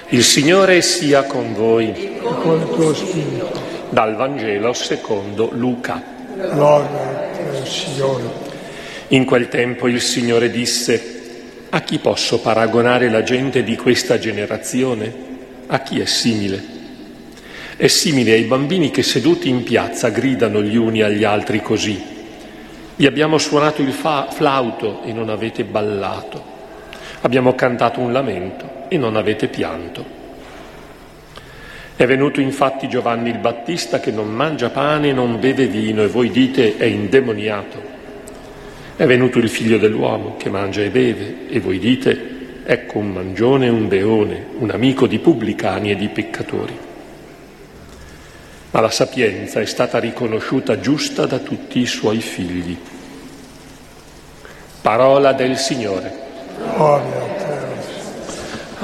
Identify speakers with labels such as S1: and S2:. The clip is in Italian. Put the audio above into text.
S1: Il Signore sia con voi.
S2: E con il tuo spirito.
S1: Dal Vangelo secondo Luca.
S2: Gloria a te, Signore.
S1: In quel tempo il Signore disse: a chi posso paragonare la gente di questa generazione? A chi è simile? È simile ai bambini che seduti in piazza gridano gli uni agli altri così: vi abbiamo suonato il flauto e non avete ballato. Abbiamo cantato un lamento e non avete pianto. È venuto infatti Giovanni il Battista che non mangia pane e non beve vino e voi dite è indemoniato. È venuto il Figlio dell'uomo che mangia e beve e voi dite ecco un mangione e un beone, un amico di pubblicani e di peccatori. Ma la sapienza è stata riconosciuta giusta da tutti i suoi figli. Parola del Signore.
S2: Gloria a te.